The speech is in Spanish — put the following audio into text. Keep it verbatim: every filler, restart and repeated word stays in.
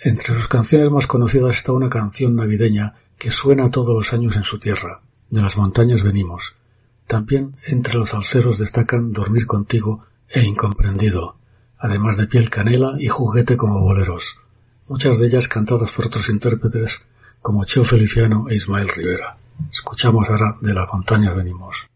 Entre sus canciones más conocidas está una canción navideña que suena todos los años en su tierra, De las montañas venimos. También entre los salseros destacan Dormir contigo e Incomprendido, además de Piel canela y Juguete como boleros, muchas de ellas cantadas por otros intérpretes como Cheo Feliciano e Ismael Rivera. Escuchamos ahora De las montañas venimos.